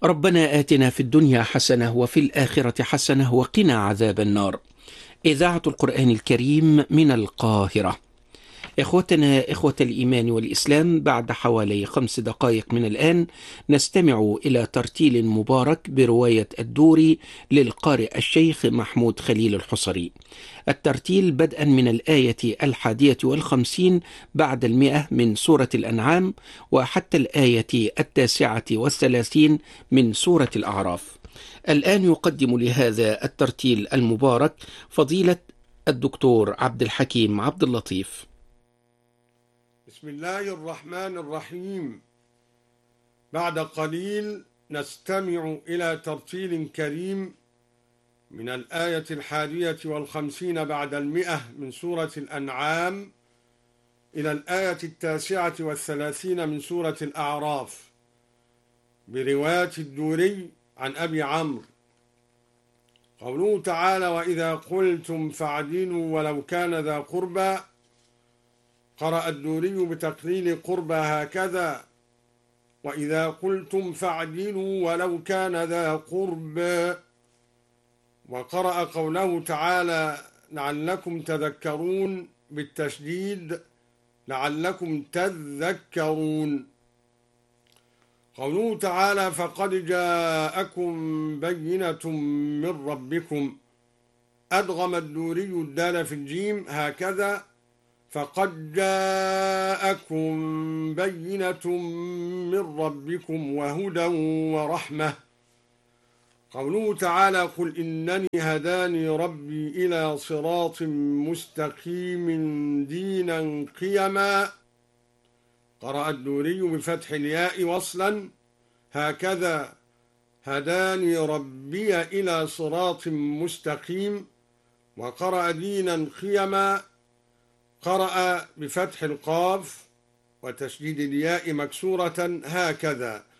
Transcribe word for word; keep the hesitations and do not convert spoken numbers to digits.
ربنا آتنا في الدنيا حسنة وفي الآخرة حسنة وقنا عذاب النار. إذاعة القرآن الكريم من القاهرة. إخوتنا إخوة الإيمان والإسلام، بعد حوالي خمس دقائق من الآن نستمع إلى ترتيل مبارك برواية الدوري للقارئ الشيخ محمود خليل الحصري. الترتيل بدءا من الآية الحادية والخمسين بعد المئة من سورة الأنعام وحتى الآية التاسعة والثلاثين من سورة الأعراف. الآن يقدم لهذا الترتيل المبارك فضيلة الدكتور عبد الحكيم عبد اللطيف. بسم الله الرحمن الرحيم. بعد قليل نستمع إلى ترتيل كريم من الآية الحادية والخمسين بعد المئة من سورة الأنعام إلى الآية التاسعة والثلاثين من سورة الأعراف برواية الدوري عن أبي عمرو. قوله تعالى: وإذا قلتم فاعدلوا ولو كان ذا قربى. قرأ الدوري بتقليل قربى هكذا: وإذا قلتم فاعدلوا ولو كان ذا قربى. وقرأ قوله تعالى: لعلكم تذكرون بالتشديد: لعلكم تذكرون. قوله تعالى: فقد جاءكم بينة من ربكم. أدغم الدوري الدال في الجيم هكذا: فقد جاءكم بينة من ربكم وهدى ورحمة. قوله تعالى: قل إنني هداني ربي إلى صراط مستقيم دينا قيما. قرأ الدوري بفتح الياء وصلا هكذا: هداني ربي إلى صراط مستقيم. وقرأ دينا قيما. قرأ بفتح القاف وتشديد الياء مكسورة هكذا: